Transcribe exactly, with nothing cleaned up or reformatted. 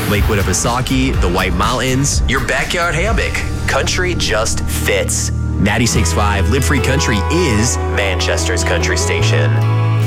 Lakewood Apasaki, the White Mountains, your backyard hammock. Country just fits. ninety-six point five Live Free Country is Manchester's country station.